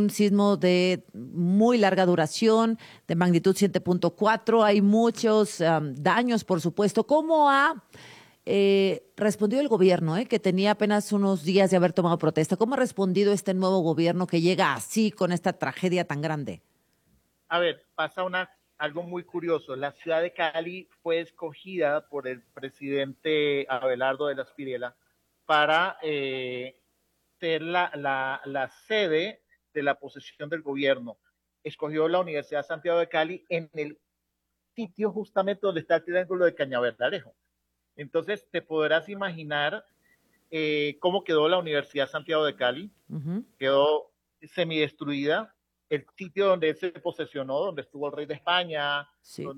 Un sismo de muy larga duración, de magnitud 7.4. Hay muchos daños, por supuesto. ¿Cómo ha respondido el gobierno, que tenía apenas unos días de haber tomado protesta? ¿Cómo ha respondido este nuevo gobierno que llega así con esta tragedia tan grande? A ver, pasa algo muy curioso. La ciudad de Cali fue escogida por el presidente Abelardo de la Espriella para ser la sede de la posesión del gobierno. Escogió la Universidad de Santiago de Cali en el sitio justamente donde está el Triángulo de Cañaveralejo. Entonces, te podrás imaginar cómo quedó la Universidad de Santiago de Cali. Uh-huh. Quedó semidestruida. El sitio donde él se posesionó, donde estuvo el rey de España, Sí.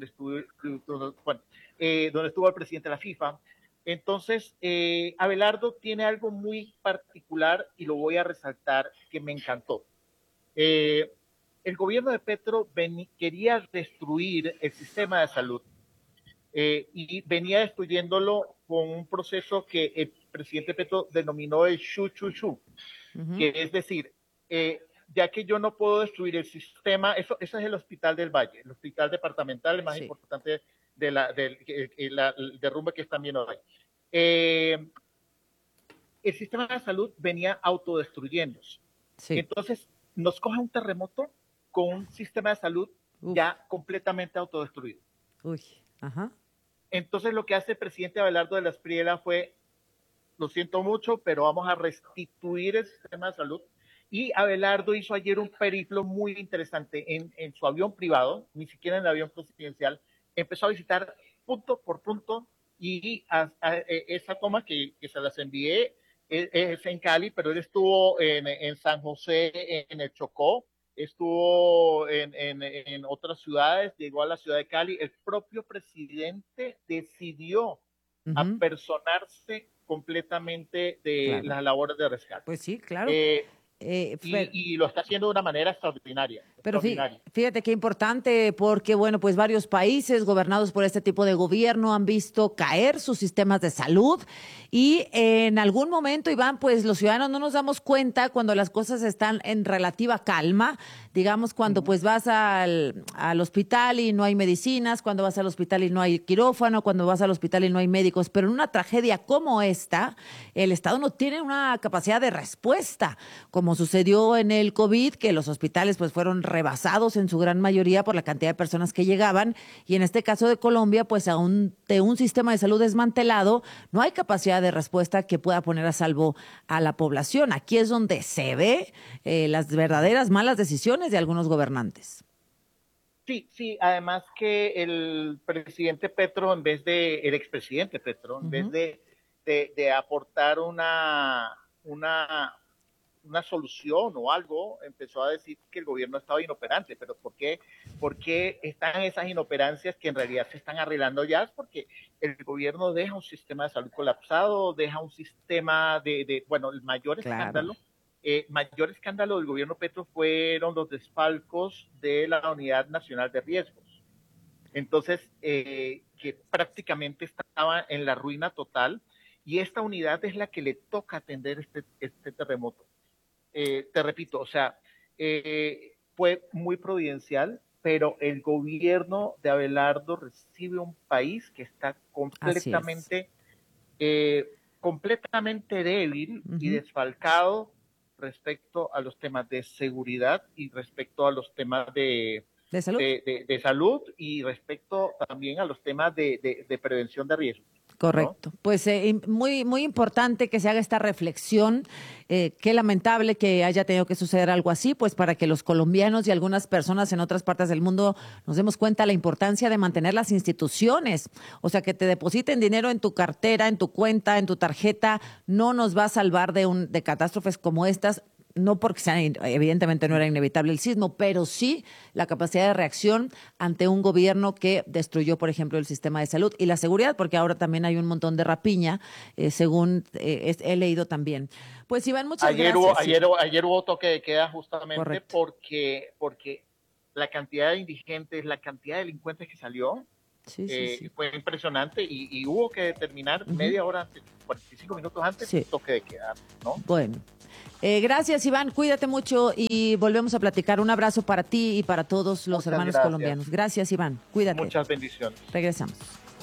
donde estuvo el presidente de la FIFA. Entonces, Abelardo tiene algo muy particular y lo voy a resaltar que me encantó. El gobierno de Petro quería destruir el sistema de salud y venía destruyéndolo con un proceso que el presidente Petro denominó el shu, Uh-huh. que es decir, ya que yo no puedo destruir el sistema, eso es el Hospital del Valle, el hospital departamental más Sí. importante del derrumbe que están viendo hoy. El sistema de salud venía autodestruyéndose. Sí. Entonces, nos coge un terremoto con un sistema de salud ya completamente autodestruido. Uy, ajá. Entonces, lo que hace el presidente Abelardo de la Espriella fue, lo siento mucho, pero vamos a restituir el sistema de salud. Y Abelardo hizo ayer un periplo muy interesante en su avión privado, ni siquiera en el avión presidencial. Empezó a visitar punto por punto y esa toma que se las envié es en Cali, pero él estuvo en San José, en el Chocó, estuvo en otras ciudades, llegó a la ciudad de Cali. El propio presidente decidió Uh-huh. apersonarse completamente de Claro. las labores de rescate. Pues sí, claro. Y lo está haciendo de una manera extraordinaria. Pero fíjate qué importante, porque bueno, pues varios países gobernados por este tipo de gobierno han visto caer sus sistemas de salud y en algún momento, Iván, pues los ciudadanos no nos damos cuenta cuando las cosas están en relativa calma, digamos cuando pues vas al hospital y no hay medicinas, cuando vas al hospital y no hay quirófano, cuando vas al hospital y no hay médicos, pero en una tragedia como esta, el Estado no tiene una capacidad de respuesta, como sucedió en el COVID, que los hospitales pues fueron rebasados en su gran mayoría por la cantidad de personas que llegaban, y en este caso de Colombia, pues aún de un sistema de salud desmantelado, no hay capacidad de respuesta que pueda poner a salvo a la población. Aquí es donde se ve las verdaderas malas decisiones de algunos gobernantes. Sí, además que el presidente Petro, el expresidente Petro, en vez de aportar una solución o algo, empezó a decir que el gobierno estaba inoperante. Pero ¿por qué están esas inoperancias que en realidad se están arreglando ya? Es porque el gobierno deja un sistema de salud colapsado, deja un sistema el mayor escándalo. Mayor escándalo del gobierno Petro fueron los desfalcos de la Unidad Nacional de Riesgos. Entonces, que prácticamente estaba en la ruina total, y esta unidad es la que le toca atender este terremoto. Te repito, o sea, fue muy providencial, pero el gobierno de Abelardo recibe un país que está completamente débil y desfalcado respecto a los temas de seguridad y respecto a los temas ¿De salud? de salud y respecto también a los temas de prevención de riesgos. Correcto. ¿No? Pues muy, muy importante que se haga esta reflexión. Qué lamentable que haya tenido que suceder algo así, pues para que los colombianos y algunas personas en otras partes del mundo nos demos cuenta de la importancia de mantener las instituciones. O sea, que te depositen dinero en tu cartera, en tu cuenta, en tu tarjeta, no nos va a salvar de catástrofes como estas. No porque evidentemente no era inevitable el sismo, pero sí la capacidad de reacción ante un gobierno que destruyó, por ejemplo, el sistema de salud y la seguridad, porque ahora también hay un montón de rapiña, según he leído también. Pues Iván, muchas gracias. Ayer hubo toque de queda justamente porque la cantidad de indigentes, la cantidad de delincuentes que salió, fue impresionante y hubo que determinar media hora antes, 45 minutos antes, toque de queda, ¿no? Bueno. Gracias, Iván. Cuídate mucho y volvemos a platicar. Un abrazo para ti y para todos los hermanos colombianos. Gracias, Iván. Cuídate. Muchas bendiciones. Regresamos.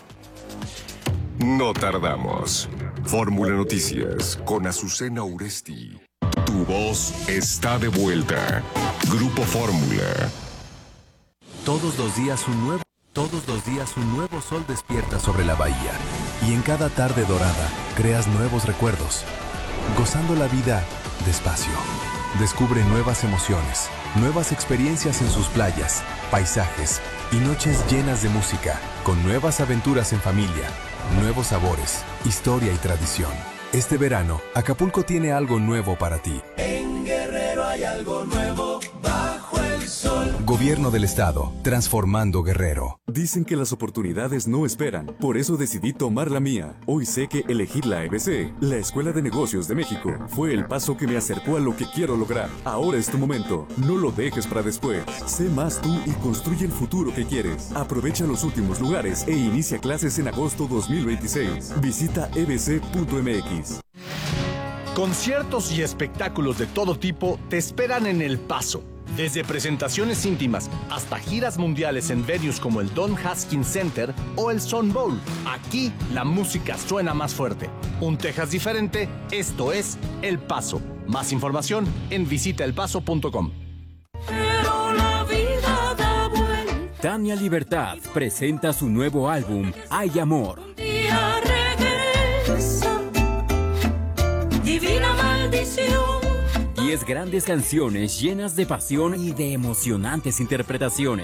No tardamos. Fórmula Noticias con Azucena Uresti. Tu voz está de vuelta. Grupo Fórmula. Todos los días un nuevo sol despierta sobre la bahía. Y en cada tarde dorada creas nuevos recuerdos. Gozando la vida despacio. Descubre nuevas emociones, nuevas experiencias en sus playas, paisajes y noches llenas de música, con nuevas aventuras en familia, nuevos sabores, historia y tradición. Este verano, Acapulco tiene algo nuevo para ti. En Guerrero hay algo nuevo bajo el sol. Gobierno del Estado, transformando Guerrero. Dicen que las oportunidades no esperan, por eso decidí tomar la mía. Hoy sé que elegir la EBC, la Escuela de Negocios de México, fue el paso que me acercó a lo que quiero lograr. Ahora es tu momento, no lo dejes para después. Sé más tú y construye el futuro que quieres. Aprovecha los últimos lugares e inicia clases en agosto 2026. Visita ebc.mx. Conciertos y espectáculos de todo tipo te esperan en El Paso. Desde presentaciones íntimas hasta giras mundiales en venues como el Don Haskins Center o el Sun Bowl. Aquí la música suena más fuerte. Un Texas diferente, esto es El Paso. Más información en visitaelpaso.com. Pero la vida da vuelta. Tania Libertad presenta su nuevo álbum, Hay Amor. Un día regresa. Divina maldición. 10 grandes canciones llenas de pasión y de emocionantes interpretaciones.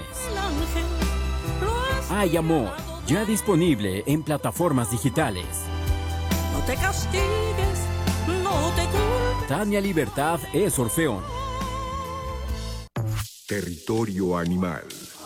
Hay Amor, ya disponible en plataformas digitales. No te castigues, no te culpes. Tania Libertad es Orfeón. Territorio Animal.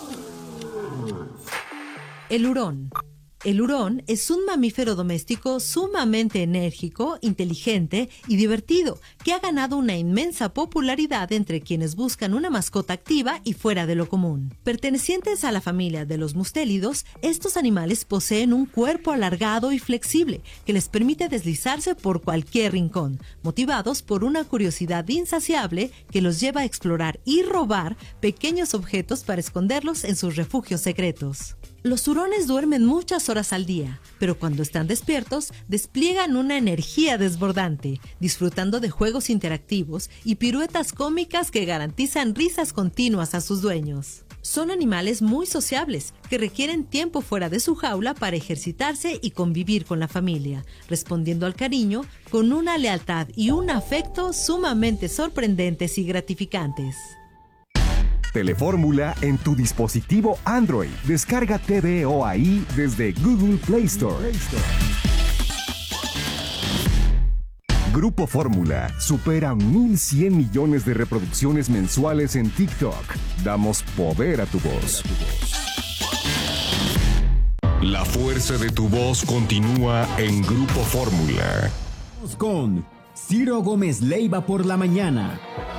El hurón. El hurón es un mamífero doméstico sumamente enérgico, inteligente y divertido, que ha ganado una inmensa popularidad entre quienes buscan una mascota activa y fuera de lo común. Pertenecientes a la familia de los mustélidos, estos animales poseen un cuerpo alargado y flexible que les permite deslizarse por cualquier rincón, motivados por una curiosidad insaciable que los lleva a explorar y robar pequeños objetos para esconderlos en sus refugios secretos. Los hurones duermen muchas horas al día, pero cuando están despiertos despliegan una energía desbordante, disfrutando de juegos interactivos y piruetas cómicas que garantizan risas continuas a sus dueños. Son animales muy sociables, que requieren tiempo fuera de su jaula para ejercitarse y convivir con la familia, respondiendo al cariño con una lealtad y un afecto sumamente sorprendentes y gratificantes. Telefórmula en tu dispositivo Android. Descarga TVO ahí desde Google Play Store. Grupo Fórmula supera 1,100 millones de reproducciones mensuales en TikTok. Damos poder a tu voz. La fuerza de tu voz continúa en Grupo Fórmula. Con Ciro Gómez Leiva por la mañana.